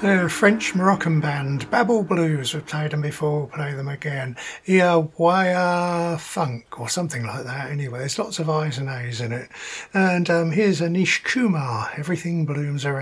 They're a French Moroccan band, Babel Blues. We've played them before, we'll play them again. Wire Funk or something like that. Anyway, there's lots of I's and A's in it. And here's Anish Kumar, Everything Blooms Around.